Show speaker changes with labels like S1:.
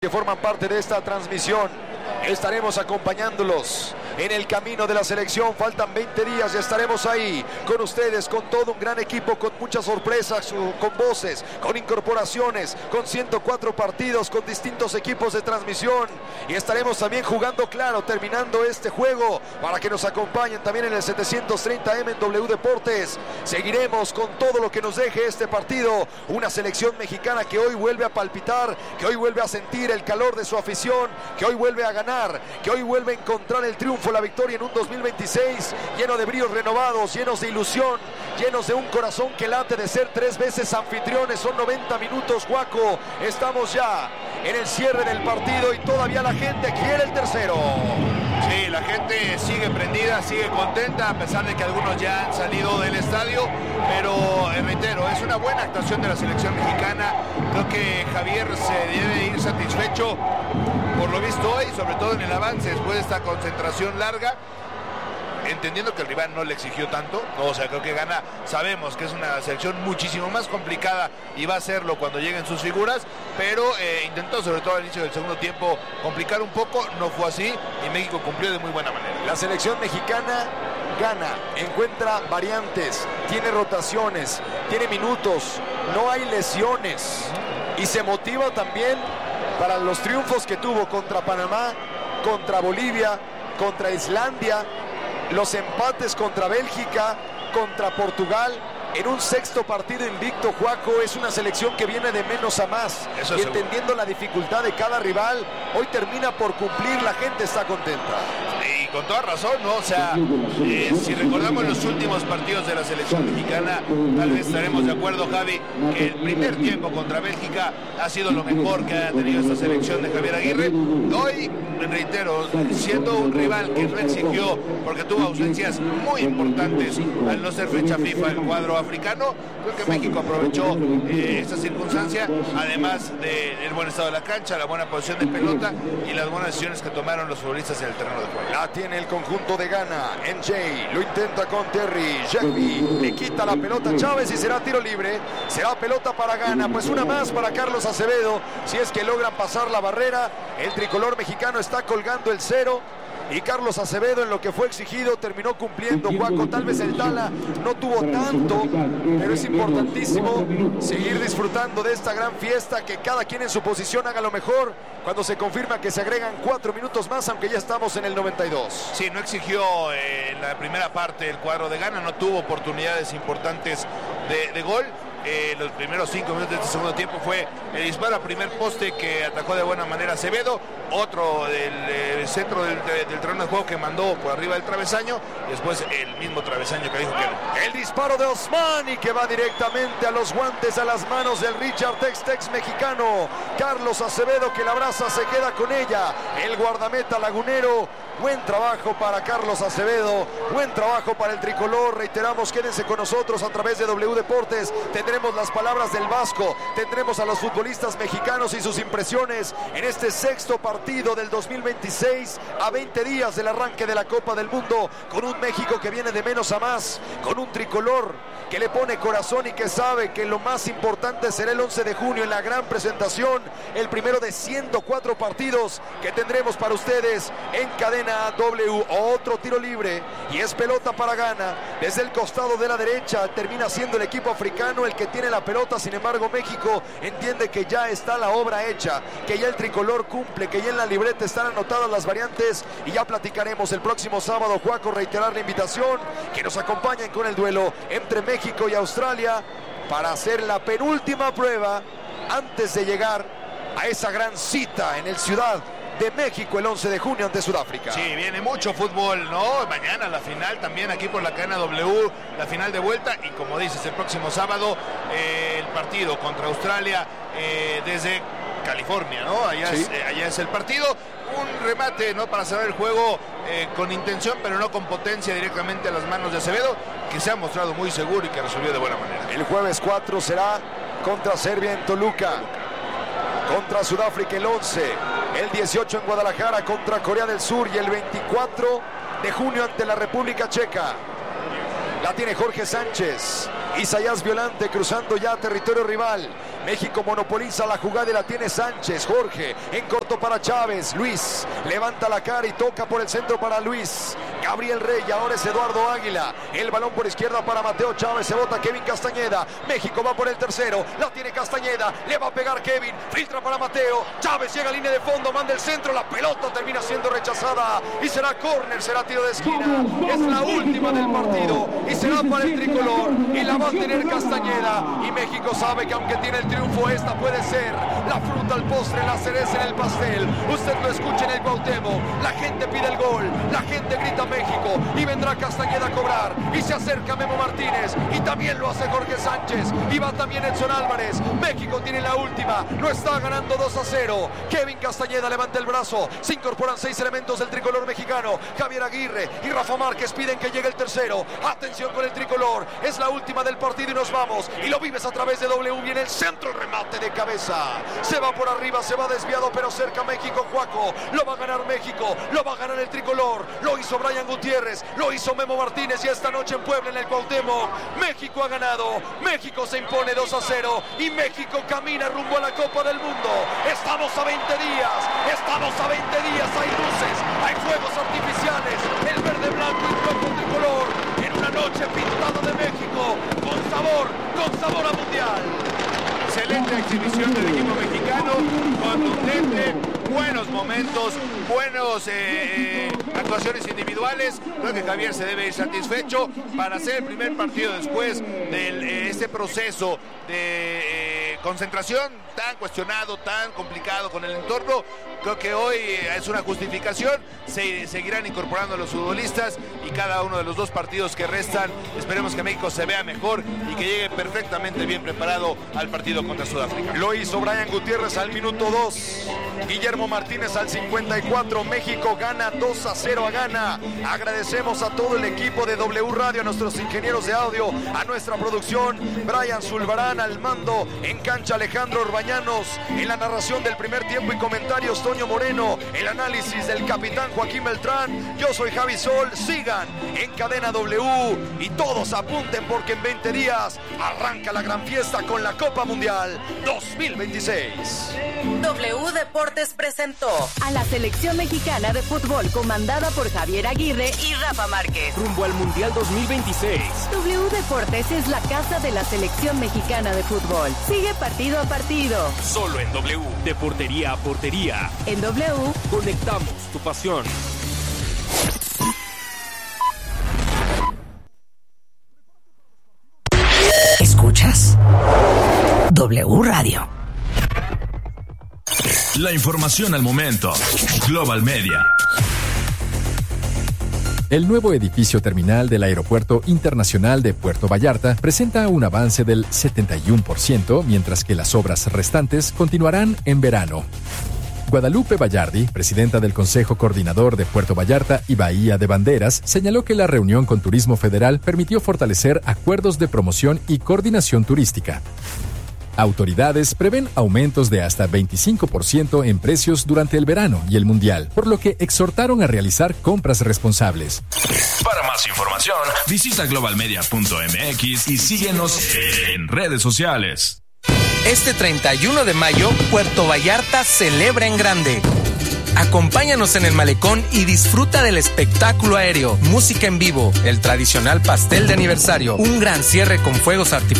S1: que forman parte de esta transmisión. Estaremos acompañándolos en el camino de la selección. Faltan 20 días y estaremos ahí con ustedes, con todo un gran equipo, con muchas sorpresas, con voces, con incorporaciones, con 104 partidos, con distintos equipos de transmisión. Y estaremos también jugando claro, terminando este juego, para que nos acompañen también en el 730M en W Deportes. Seguiremos con todo lo que nos deje este partido. Una selección mexicana que hoy vuelve a palpitar, que hoy vuelve a sentir el calor de su afición, que hoy vuelve a ganar, que hoy vuelve a encontrar el triunfo, la victoria en un 2026 lleno de bríos renovados, llenos de ilusión, llenos de un corazón que late de ser 3 veces anfitriones. Son 90 minutos, Juaco. Estamos ya en el cierre del partido y todavía la gente quiere el tercero.
S2: Sí, la gente sigue prendida, sigue contenta, a pesar de que algunos ya han salido del estadio, pero reitero, es una buena actuación de la selección mexicana. Creo que Javier se debe ir satisfecho por lo visto hoy, sobre todo en el avance después de esta concentración larga, entendiendo que el rival no le exigió tanto, ¿no? O sea, creo que Ghana, sabemos que es una selección muchísimo más complicada y va a serlo cuando lleguen sus figuras, pero intentó, sobre todo al inicio del segundo tiempo, complicar un poco. No fue así y México cumplió de muy buena manera.
S1: La selección mexicana gana, encuentra variantes, tiene rotaciones, tiene minutos, no hay lesiones y se motiva también para los triunfos que tuvo contra Panamá, contra Bolivia, contra Islandia, los empates contra Bélgica, contra Portugal. En un sexto partido invicto, Juaco, es una selección que viene de menos a más.
S2: Eso
S1: y entendiendo la dificultad de cada rival, hoy termina por cumplir, la gente está contenta.
S2: Y con toda razón, ¿no? O sea, si recordamos los últimos partidos de la selección mexicana, tal vez estaremos de acuerdo, Javi, que el primer tiempo contra Bélgica ha sido lo mejor que ha tenido esta selección de Javier Aguirre. Hoy, reitero, siendo un rival que no exigió, porque tuvo ausencias muy importantes al no ser fecha FIFA el cuadro africano, creo que México aprovechó esta circunstancia, además del buen estado de la cancha, la buena posición de pelota y las buenas decisiones que tomaron los futbolistas en el terreno de juego.
S1: La tiene el conjunto de Ghana. NJ lo intenta con Terry. Jackie le quita la pelota a Chávez y será tiro libre. Será pelota para Ghana. Pues una más para Carlos Acevedo. Si es que logran pasar la barrera, el tricolor mexicano está colgando el 0. Y Carlos Acevedo, en lo que fue exigido, terminó cumpliendo. Juaco, tal vez el Tala no tuvo tanto, pero es importantísimo seguir disfrutando de esta gran fiesta, que cada quien en su posición haga lo mejor, cuando se confirma que se agregan 4 minutos más, aunque ya estamos en el 92.
S2: Sí, no exigió en la primera parte el cuadro de Ghana, no tuvo oportunidades importantes de gol. Los primeros 5 minutos de este segundo tiempo fue el disparo a primer poste que atajó de buena manera Acevedo, otro del centro del terreno de juego que mandó por arriba del travesaño, y después el mismo travesaño que dijo que no.
S1: El disparo de Osmani, que va directamente a los guantes, a las manos del Richard Tex mexicano. Carlos Acevedo, que la abraza, se queda con ella. El guardameta lagunero. Buen trabajo para Carlos Acevedo, buen trabajo para el tricolor. Reiteramos, quédense con nosotros a través de W Deportes. Tendremos las palabras del Vasco, tendremos a los futbolistas mexicanos y sus impresiones en este sexto partido del 2026, a 20 días del arranque de la Copa del Mundo, con un México que viene de menos a más, con un tricolor que le pone corazón y que sabe que lo más importante será el 11 de junio en la gran presentación, el primero de 104 partidos que tendremos para ustedes en cadena W. Otro tiro libre y es pelota para Ghana desde el costado de la derecha. Termina siendo el equipo africano el que tiene la pelota. Sin embargo, México entiende que ya está la obra hecha, que ya el tricolor cumple, que ya en la libreta están anotadas las variantes, y ya platicaremos el próximo sábado. Juaco, reiterar la invitación, que nos acompañen con el duelo entre México y Australia para hacer la penúltima prueba antes de llegar a esa gran cita en el Ciudad de México el 11 de junio ante Sudáfrica.
S2: Sí, viene mucho fútbol, ¿no? Mañana la final también aquí por la cadena W, la final de vuelta, y como dices, el próximo sábado el partido contra Australia desde California, ¿no? Allá es el partido. Un remate, ¿no?, para cerrar el juego con intención, pero no con potencia, directamente a las manos de Acevedo, que se ha mostrado muy seguro y que resolvió de buena manera.
S1: El jueves 4 será contra Serbia en Toluca, contra Sudáfrica el 11, el 18 en Guadalajara contra Corea del Sur, y el 24 de junio ante la República Checa. La tiene Jorge Sánchez. Isaías Violante cruzando ya territorio rival. México monopoliza la jugada y la tiene Sánchez. Jorge en corto para Chávez. Luis levanta la cara y toca por el centro para Luis Gabriel Rey. Ahora es Eduardo Águila. El balón por izquierda para Mateo Chávez. Se bota Kevin Castañeda. México va por el tercero. La tiene Castañeda. Le va a pegar Kevin. Filtra para Mateo. Chávez llega a línea de fondo. Manda el centro. La pelota termina siendo rechazada. Y será córner. Será tiro de esquina. Es la última del partido. Y será para el tricolor. Y la va a tener Castañeda. Y México sabe que aunque tiene el triunfo, esta puede ser la fruta al postre, la cereza en el pastel. Usted lo escucha en el Cuauhtémoc. La gente pide el gol. La gente grita México. Y vendrá Castañeda a cobrar. Y se acerca Memo Martínez. Y también lo hace Jorge Sánchez. Y va también Edson Álvarez. México tiene la última. Lo está ganando 2-0. Kevin Castañeda levanta el brazo. Se incorporan 6 elementos del tricolor mexicano. Javier Aguirre y Rafa Márquez piden que llegue el tercero. Atención con el tricolor. Es la última del partido y nos vamos. Y lo vives a través de W. Viene el centro, el remate de cabeza. Se va por arriba, se va desviado, pero cerca México. Juaco. Lo va a ganar México. Lo va a ganar el tricolor. Lo hizo Brian Gutiérrez. Lo hizo Memo Martínez. Y esta noche en Puebla, en el Cuauhtémoc, México ha ganado. México se impone 2-0. Y México camina rumbo a la Copa del Mundo. Estamos a 20 días. Estamos a 20 días. Hay luces. Hay fuegos artificiales. El verde, blanco y rojo tricolor. En una noche pintada de México. Con sabor a mundial.
S2: Excelente exhibición del equipo mexicano, contundente, buenos momentos, buenos actuaciones individuales. Creo que Javier se debe ir satisfecho para hacer el primer partido después de este proceso de concentración tan cuestionado, tan complicado con el entorno. Creo que hoy es una justificación. Se seguirán incorporando los futbolistas y cada uno de los 2 partidos que restan, esperemos que México se vea mejor y que llegue perfectamente bien preparado al partido contra Sudáfrica.
S1: Lo hizo Brian Gutiérrez al minuto 2. Guillermo Martínez al 54. México gana 2-0 a Ghana. Agradecemos a todo el equipo de W Radio, a nuestros ingenieros de audio, a nuestra producción, Brian Zulbarán al mando, en cancha Alejandro Orbañanos, en la narración del primer tiempo y comentarios Toño Moreno, el análisis del capitán Joaquín Beltrán. Yo soy Javi Sol. Sigan en Cadena W y todos apunten porque en 20 días arranca la gran fiesta con la Copa Mundial 2026.
S3: W Deportes presentó a la selección mexicana de fútbol comandada por Javier Aguirre y Rafa Márquez.
S4: Rumbo al Mundial 2026.
S3: W Deportes es la casa de la selección mexicana de fútbol. Sigue partido a partido.
S4: Solo en W. De portería a portería.
S3: En W.
S4: Conectamos tu pasión.
S5: ¿Escuchas? W Radio.
S6: La información al momento. Global Media.
S7: El nuevo edificio terminal del Aeropuerto Internacional de Puerto Vallarta presenta un avance del 71%, mientras que las obras restantes continuarán en verano. Guadalupe Vallardi, presidenta del Consejo Coordinador de Puerto Vallarta y Bahía de Banderas, señaló que la reunión con Turismo Federal permitió fortalecer acuerdos de promoción y coordinación turística. Autoridades prevén aumentos de hasta 25% en precios durante el verano y el Mundial, por lo que exhortaron a realizar compras responsables.
S6: Para más información, visita globalmedia.mx y síguenos en redes sociales.
S8: Este 31 de mayo, Puerto Vallarta celebra en grande. Acompáñanos en el malecón y disfruta del espectáculo aéreo, música en vivo, el tradicional pastel de aniversario, un gran cierre con fuegos artificiales